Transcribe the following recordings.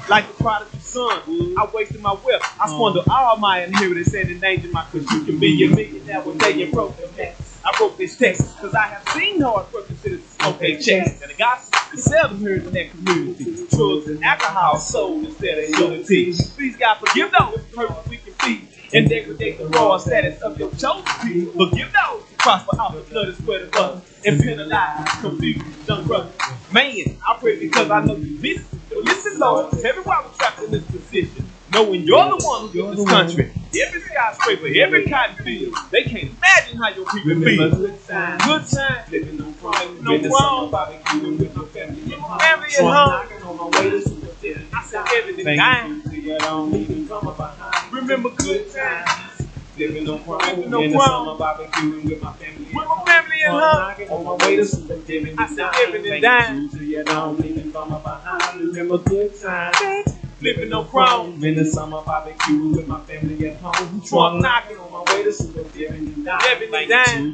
like the prodigal son. I wasted my wealth. I squandered all my inheritance and endangered my cause you can be a millionaire one day and broke the next. I broke this text because I have seen hard working citizens smoke their checks. And the gospel is seldom heard in that community. Drugs and alcohol sold instead of unity. Please God forgive those hurt we can feed and degradate the raw status of your chosen people. Forgive those who prosper out the blood and sweat of others and penalize confused young brothers. Man, I pray because I know you miss it. But listen, Lord, tell me why we're trapped in this position. Knowing you're the one who built this country. Every skyscraper, every cotton field, they can't imagine how your people feel. Good times, living no crime, no wrong, barbecuing with my family at home. Family at home. On my way to Super. I said everything dying. Remember good times. Living no crime, in the summer barbecuing with my family at home. On my way to Super. I said everything dying. Remember good times. Living no chrome. In the summer barbecue with my family at home. Trunk knocking on my way to Super. Everything down.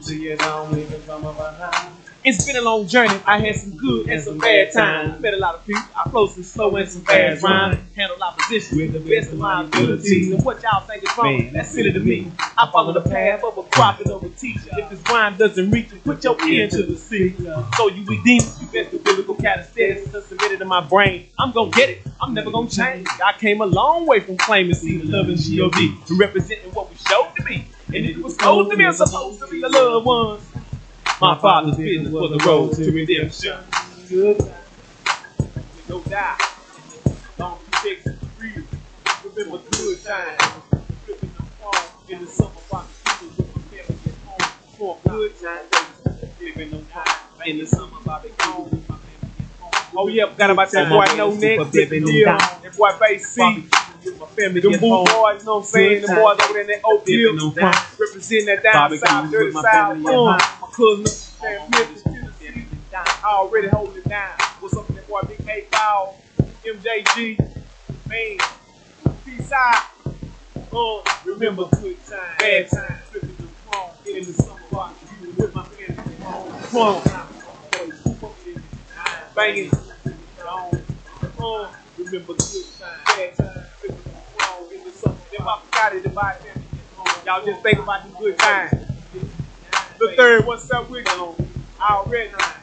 It's been a long journey. I had some good and some bad times. Met a lot of people. I flow some slow and some fast rhymes. Handle opposition with the best of my abilities. And what y'all think is wrong, that's silly to me. I follow the path of a prophet or a teacher. If this rhyme doesn't reach you, put your ear to the sea. So you redeem it. You best the biblical calisthenics submitted in my brain. I'm gonna get it. I'm never gonna change. I came a long way from claiming see the love and G.O.D. to representing what was showed to me. And it was told to me I'm supposed to be the loved ones. My father's business was the road to redemption. Good times, no doubt. Long protection, freedom. Remember good times. Flipping the phone in the summer barbecue with my family at home. For good times, living no time in the summer barbecue with my family at home. Oh yeah, forgot about that boy No Net, that boy Bass C. My family, them boo boys, you know what I'm saying? The boys over there in that Oak Hill, representing that down south, dirty south. My cousin, Memphis, Tennessee, already holding it down. What's up with that boy Big 8 Ball, MJG, man, peace out. Remember good times, bad times, flipping the chrome, in the summer barbecue with my family at home. Banging, remember good times, bad times. Y'all just think about the good times. The third, what's up with you? Already.